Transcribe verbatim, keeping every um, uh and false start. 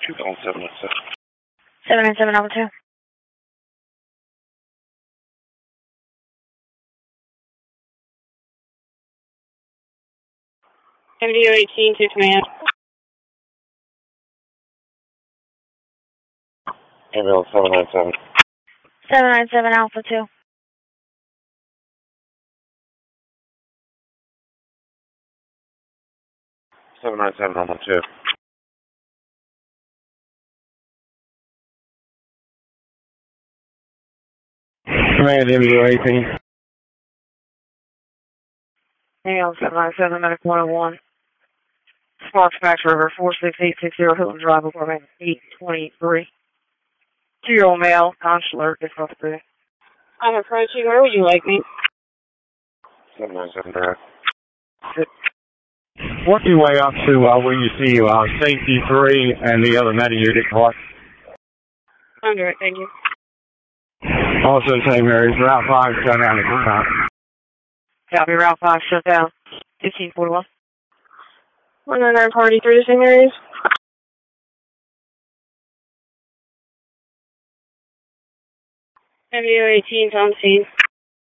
Two calling seven nine seven. seven nine seven Alpha two. M D O eighteen to command. Ambulance seven nine seven. seven nine seven Alpha two. seven nine seven on one two. Command M D O eighteen. Ambulance seven nine seven, Medic one oh one. Sparks Max River, four six eight six zero Hilton Drive, apartment eight twenty-three. Two-year-old male, consular, disrupted. I'm approaching. Where would you like me? seven nine seven direct. Work your way up to uh, where you see uh, safety three and the other medic unit part. Under it, thank you. Also the same areas, Route five shut down the ground. Copy, Route five shut down. fifteen forty-one. one nine nine party, three the same areas. M D O eighteen on scene.